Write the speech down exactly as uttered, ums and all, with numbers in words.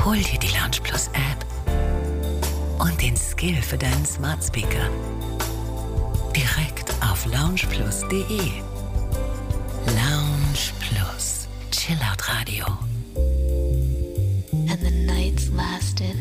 Hol dir die Lounge Plus App und den Skill für deinen Smart Speaker. Direkt auf lounge plus punkt de. Lounge Plus. Chillout Radio. And the nights lasted